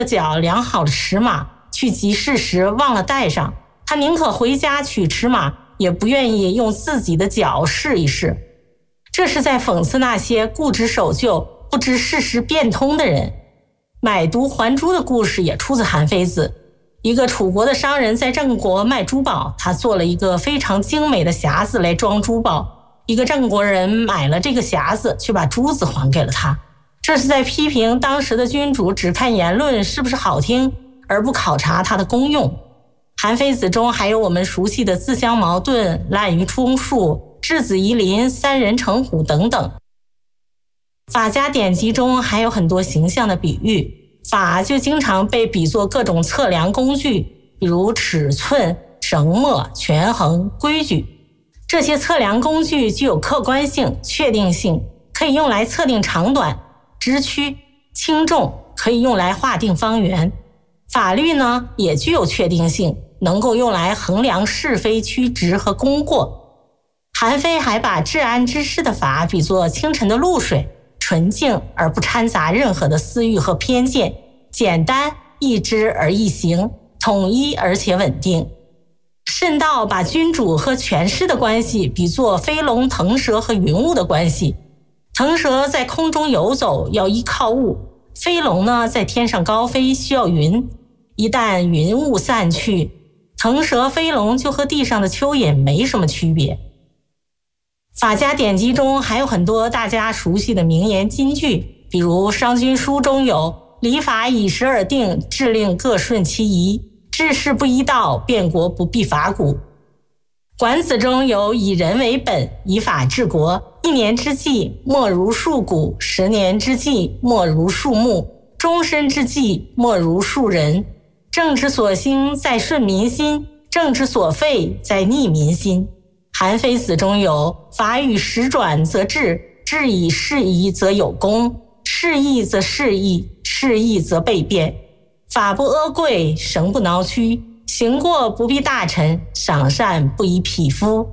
脚量好的尺码，去集市时忘了带上，他宁可回家取尺码，也不愿意用自己的脚试一试。这是在讽刺那些固执守旧、不知事实变通的人。买椟还珠的故事也出自韩非子。一个楚国的商人在郑国卖珠宝，他做了一个非常精美的匣子来装珠宝。一个郑国人买了这个匣子，却把珠子还给了他。这是在批评当时的君主只看言论是不是好听，而不考察它的功用。韩非子中还有我们熟悉的自相矛盾、滥竽充数、质子夷陵、三人成虎等等。法家典籍中还有很多形象的比喻，法就经常被比作各种测量工具，比如尺寸、绳墨、权衡、规矩。这些测量工具具有客观性、确定性，可以用来测定长短、直曲、轻重，可以用来划定方圆。法律呢，也具有确定性，能够用来衡量是非曲直和功过。韩非还把治安之事的法比作清晨的露水，纯净而不掺杂任何的私欲和偏见，简单易知而易行，统一而且稳定。慎道把君主和权势的关系比作飞龙、腾蛇和云雾的关系。腾蛇在空中游走要依靠雾，飞龙呢在天上高飞需要云。一旦云雾散去，腾蛇飞龙就和地上的蚯蚓没什么区别。法家典籍中还有很多大家熟悉的名言金句，比如商君书中有礼法以时而定，制令各顺其宜，治世不依道，变国不避法古。管子中有以人为本，以法治国，1年之计莫如树谷，10年之计莫如树木，终身之计莫如树人。政之所兴在顺民心，政之所废在逆民心。韩非子中有法与时转则治，治以事宜则有功，事义则事义，事义则备变。法不阿贵，绳不挠屈，行过不必大臣，赏善不以匹夫。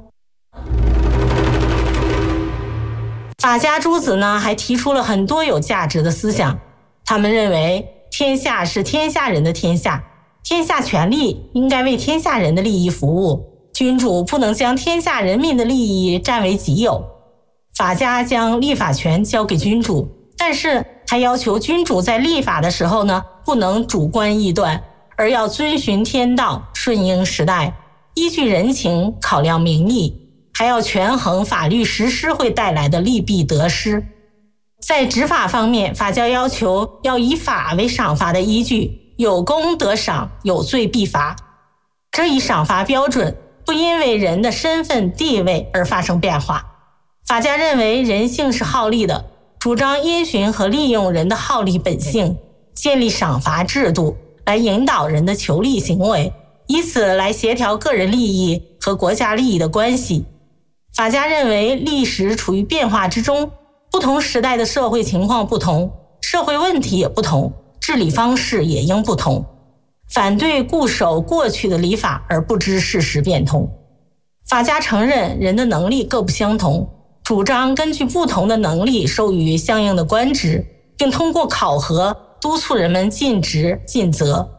法家诸子呢，还提出了很多有价值的思想。他们认为天下是天下人的天下，天下权力应该为天下人的利益服务，君主不能将天下人民的利益占为己有。法家将立法权交给君主，但是他要求君主在立法的时候呢，不能主观臆断，而要遵循天道，顺应时代，依据人情，考量民意，还要权衡法律实施会带来的利弊得失。在执法方面，法家要求要以法为赏罚的依据，有功得赏，有罪必罚。这一赏罚标准不因为人的身份地位而发生变化。法家认为人性是好利的，主张因循和利用人的好利本性，建立赏罚制度来引导人的求利行为，以此来协调个人利益和国家利益的关系。法家认为历史处于变化之中，不同时代的社会情况不同，社会问题也不同，治理方式也应不同。反对固守过去的礼法而不知事实变通。法家承认人的能力各不相同，主张根据不同的能力授予相应的官职，并通过考核督促人们尽职尽责。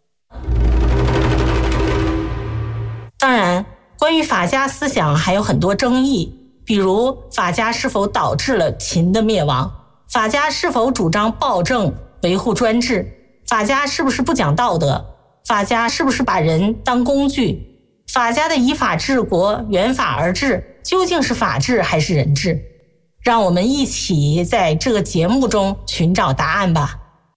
当然，关于法家思想还有很多争议，比如法家是否导致了秦的灭亡，法家是否主张暴政维护专制，法家是不是不讲道德，法家是不是把人当工具，法家的以法治国，原法而治，究竟是法治还是人治？让我们一起在这个节目中寻找答案吧。